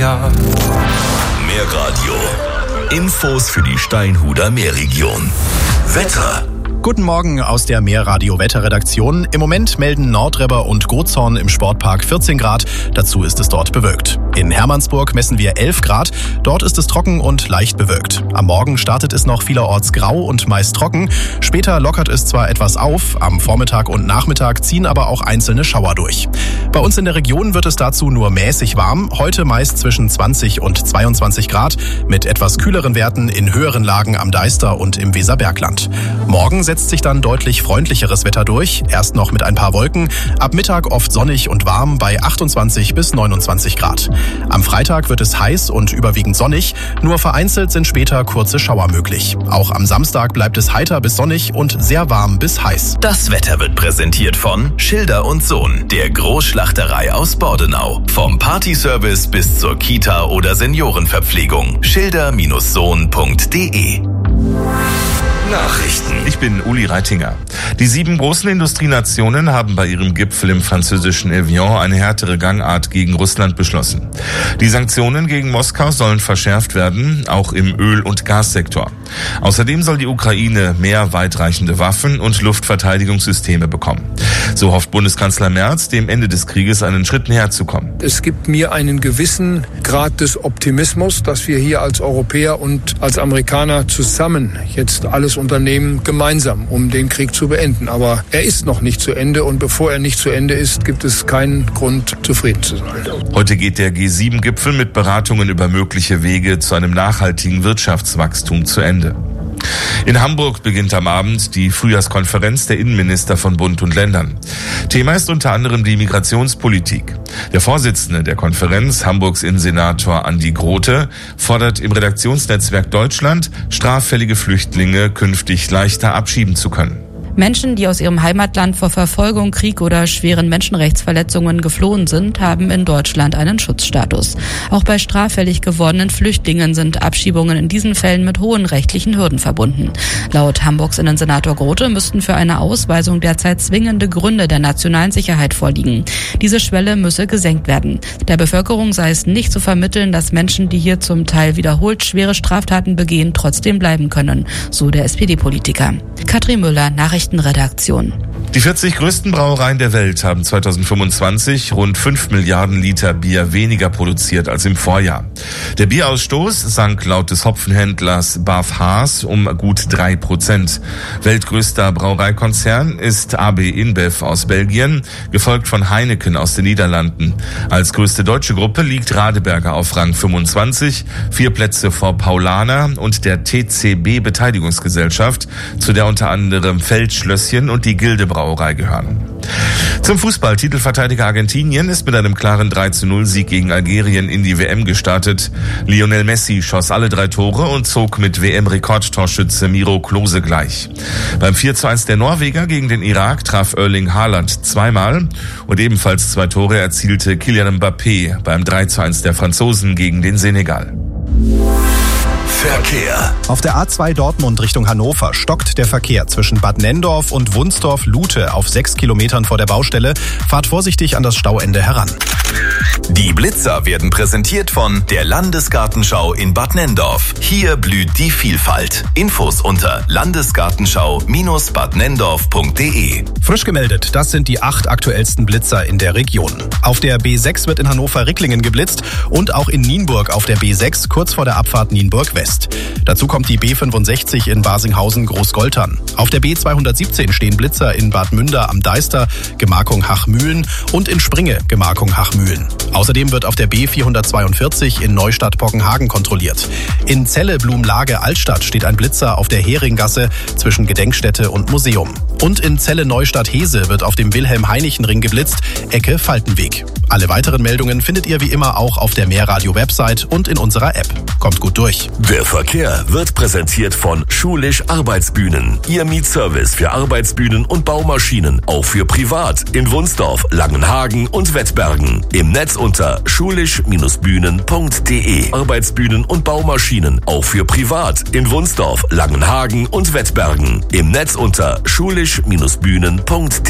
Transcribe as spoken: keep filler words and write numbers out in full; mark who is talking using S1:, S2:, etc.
S1: Jahr.
S2: Mehr Radio. Infos für die Steinhuder Meerregion. Wetter.
S3: Guten Morgen aus der Meerradio-Wetterredaktion. Im Moment melden Nordrebber und Gotshorn im Sportpark vierzehn Grad. Dazu ist es dort bewölkt. In Hermannsburg messen wir elf Grad. Dort ist es trocken und leicht bewölkt. Am Morgen startet es noch vielerorts grau und meist trocken. Später lockert es zwar etwas auf, am Vormittag und Nachmittag ziehen aber auch einzelne Schauer durch. Bei uns in der Region wird es dazu nur mäßig warm. Heute meist zwischen zwanzig und zweiundzwanzig Grad mit etwas kühleren Werten in höheren Lagen am Deister und im Weserbergland. Morgen setzt sich dann deutlich freundlicheres Wetter durch. Erst noch mit ein paar Wolken. Ab Mittag oft sonnig und warm bei achtundzwanzig bis neunundzwanzig Grad. Am Freitag wird es heiß und überwiegend sonnig. Nur vereinzelt sind später kurze Schauer möglich. Auch am Samstag bleibt es heiter bis sonnig und sehr warm bis heiß.
S2: Das Wetter wird präsentiert von Schilder und Sohn, der Großschlachterei aus Bordenau. Vom Partyservice bis zur Kita oder Seniorenverpflegung. Schilder Sohn punkt de. Nachrichten.
S4: Ich bin Uli Reitinger. Die sieben großen Industrienationen haben bei ihrem Gipfel im französischen Evian eine härtere Gangart gegen Russland beschlossen. Die Sanktionen gegen Moskau sollen verschärft werden, auch im Öl- und Gassektor. Außerdem soll die Ukraine mehr weitreichende Waffen und Luftverteidigungssysteme bekommen. So hofft Bundeskanzler Merz, dem Ende des Krieges einen Schritt näher zu kommen.
S5: Es gibt mir einen gewissen Grad des Optimismus, dass wir hier als Europäer und als Amerikaner zusammen jetzt alles unternehmen, gemeinsam, um den Krieg zu beenden. Aber er ist noch nicht zu Ende und bevor er nicht zu Ende ist, gibt es keinen Grund, zufrieden zu sein.
S4: Heute geht der G sieben Gipfel mit Beratungen über mögliche Wege zu einem nachhaltigen Wirtschaftswachstum zu Ende. In Hamburg beginnt am Abend die Frühjahrskonferenz der Innenminister von Bund und Ländern. Thema ist unter anderem die Migrationspolitik. Der Vorsitzende der Konferenz, Hamburgs Innensenator Andi Grote, fordert im Redaktionsnetzwerk Deutschland, straffällige Flüchtlinge künftig leichter abschieben zu können.
S6: Menschen, die aus ihrem Heimatland vor Verfolgung, Krieg oder schweren Menschenrechtsverletzungen geflohen sind, haben in Deutschland einen Schutzstatus. Auch bei straffällig gewordenen Flüchtlingen sind Abschiebungen in diesen Fällen mit hohen rechtlichen Hürden verbunden. Laut Hamburgs Innensenator Grote müssten für eine Ausweisung derzeit zwingende Gründe der nationalen Sicherheit vorliegen. Diese Schwelle müsse gesenkt werden. Der Bevölkerung sei es nicht zu vermitteln, dass Menschen, die hier zum Teil wiederholt schwere Straftaten begehen, trotzdem bleiben können, so der S P D-Politiker. Katrin Müller, Nachrichten Redaktion.
S4: Die vierzig größten Brauereien der Welt haben zweitausendfünfundzwanzig rund fünf Milliarden Liter Bier weniger produziert als im Vorjahr. Der Bierausstoß sank laut des Hopfenhändlers B A F Haas um gut drei Prozent. Weltgrößter Brauereikonzern ist A B InBev aus Belgien, gefolgt von Heineken aus den Niederlanden. Als größte deutsche Gruppe liegt Radeberger auf Rang fünfundzwanzig, vier Plätze vor Paulaner und der T C B Beteiligungsgesellschaft, zu der unter anderem Feldschlösschen und die Gilde Brauerei gehören. Zum Fußball. Titelverteidiger Argentinien ist mit einem klaren drei zu null Sieg gegen Algerien in die W M gestartet. Lionel Messi schoss alle drei Tore und zog mit W M-Rekordtorschütze Miro Klose gleich. Beim vier zu eins der Norweger gegen den Irak traf Erling Haaland zweimal und ebenfalls zwei Tore erzielte Kylian Mbappé beim drei zu eins der Franzosen gegen den Senegal.
S2: Verkehr.
S3: Auf der A zwei Dortmund Richtung Hannover stockt der Verkehr zwischen Bad Nenndorf und Wunsdorf-Lute auf sechs Kilometern vor der Baustelle. Fahrt vorsichtig an das Stauende heran.
S2: Die Blitzer werden präsentiert von der Landesgartenschau in Bad Nenndorf. Hier blüht die Vielfalt. Infos unter landesgartenschau Bindestrich bad nenndorf punkt de.
S3: Frisch gemeldet, das sind die acht aktuellsten Blitzer in der Region. Auf der B sechs wird in Hannover-Ricklingen geblitzt und auch in Nienburg auf der B sechs kurz vor der Abfahrt Nienburg-West. Dazu kommt die B fünfundsechzig in Barsinghausen-Großgoltern. Auf der B zweihundertsiebzehn stehen Blitzer in Bad Münder am Deister, Gemarkung Hachmühlen und in Springe, Gemarkung Hachmühlen. Außerdem wird auf der B vierhundertzweiundvierzig in Neustadt-Pockenhagen kontrolliert. In Celle-Blumlage-Altstadt steht ein Blitzer auf der Heringgasse zwischen Gedenkstätte und Museum. Und in Celle-Neustadt-Hese wird auf dem Wilhelm-Heinichen-Ring geblitzt, Ecke Faltenweg. Alle weiteren Meldungen findet ihr wie immer auch auf der Meerradio-Website und in unserer App. Kommt gut durch.
S2: Der Verkehr wird präsentiert von Schulisch Arbeitsbühnen. Ihr Mietservice für Arbeitsbühnen und Baumaschinen, auch für privat in Wunsdorf, Langenhagen und Wettbergen. Im Netz unter schulisch Bindestrich bühnen punkt de. Arbeitsbühnen und Baumaschinen, auch für privat in Wunsdorf, Langenhagen und Wettbergen. Im Netz unter schulisch Bindestrich bühnen punkt de.